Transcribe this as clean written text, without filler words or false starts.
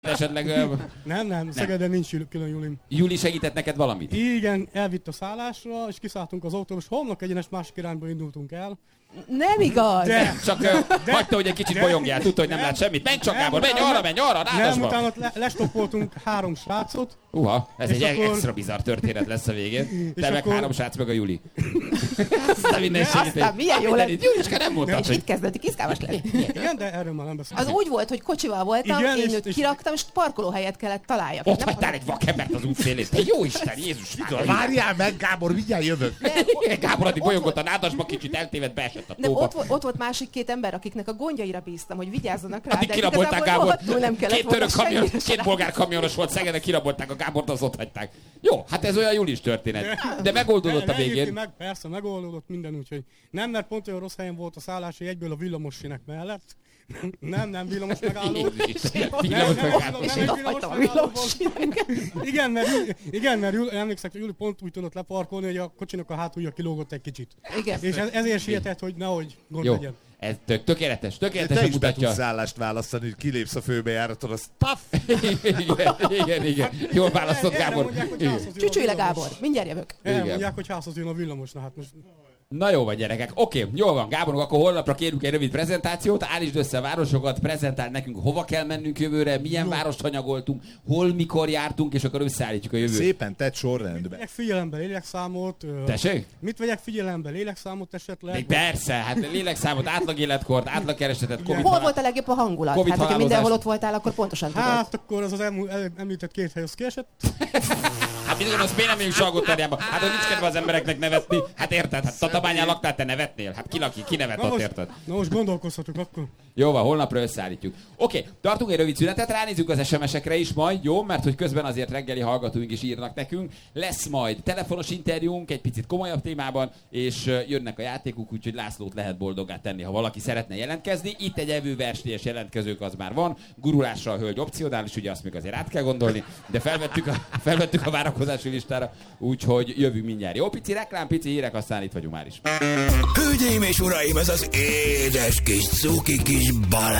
Esetleg... Nem, Szegeden nincs külön Julim. Juli segített neked valamit? Igen, elvitt a szállásra, és kiszálltunk az autóba, és homlok egyenes másik irányba indultunk el. Nem igaz! Csak hagyta, hogy egy kicsit bolyongjál, tudta, hogy nem lát semmit. Menj csak, Gábor, menj arra, nem, utána lestoppoltunk 3 srácot. Ez egy extra bizarr történet lesz a végén. Te meg 3 srác, meg a Juli. Aztán milyen jó lett. Juliska nem mondtad, és itt kezdett kiszkálmas lenni. Igen, de erről már nem beszélünk. Az úgy volt, hogy kocsival voltam, igen, én őt kiraktam, és parkolóhelyet kellett találjak. Ott hagytál egy vakembert az útszélén. Te jó Isten, Jézus! Várjál meg, Gábor, mindjárt jövök. Gábor addig bolyongott a nádasba, kicsit eltévedt, beesett a tóba. Ott volt másik 2 ember, akiknek a gondjaira bíztam, hogy vigyázzanak rá. Addig kirabolták Gábor. Nem 2 bolgár kamionos volt Szegeden, kirabolták a Gábort, az ott hagyták. Jó, hát ez olyan Julis történet. De megoldódott a végén. Persze, megoldódott minden, úgyhogy nem, mert pont olyan rossz helyen volt a szállás, hogy egyből a villamos sínek mellett. Nem, villamos megálló. Igen, mert emlékszek, hogy Juli pont úgy tudott leparkolni, hogy a kocsinak a hátulja kilógott egy kicsit. Igen. És ezért sietett, hogy nehogy gond legyen. Ez tökéletes Te is mutatja. tudsz szállást választani, hogy kilépsz a főbejáraton, az taff! Igen. Jól választott, Gábor. Csücsülj le, Gábor, mindjárt jövök. Mondják, hogy házhoz jön a villamos, na hát most... Na jó van, gyerekek. Oké, jól van, Gáborunk, akkor holnapra kérünk egy rövid prezentációt, állítsd össze a városokat, prezentáld nekünk, hova kell mennünk jövőre, milyen várost hanyagoltunk, hol, mikor jártunk, és akkor összeállítjuk a jövőt. Szépen tett sorrendben. Vegyek figyelembe lélekszámot. Tessék? Mit vegyek figyelembe? Lélekszámot esetleg? Még persze, hát lélekszámot, átlag életkort, átlag keresetet, Covid. Hol volt a legjobb a hangulat? COVID Hát, hogyha halálozás. mindenhol ott voltál, akkor pontosan tudod. Hát akkor az említett 2 hely az kiesett. Hát bizony, az miért nem megyünk Salgótarjába? Hát hogy nincs kedve az embereknek nevetni. Hát érted? Hát Tatabányán laktál, te nevetnél? Hát ki nevet ott, érted? Na most gondolkozhatunk akkor. Jó van, holnapra összeállítjuk. Oké, tartunk egy rövid szünetet, ránézzük az SMS-ekre is majd, jó? Mert hogy közben azért reggeli hallgatóink is írnak nekünk. Lesz majd telefonos interjúnk egy picit komolyabb témában, és jönnek a játékok, úgyhogy Lászlót lehet boldoggá tenni, ha valaki szeretne jelentkezni. Itt egy evőversenyes jelentkezők az már van. Gurulásra a hölgy opcionális, ugye azt még azért át kell gondolni, de felvettük a várakozási listára, úgyhogy jövünk mindjárt. Jó, pici reklám, pici hírek, aztán itt vagyunk már is. Hölgyeim és uraim, ez az édes kis cuki kis Balázs.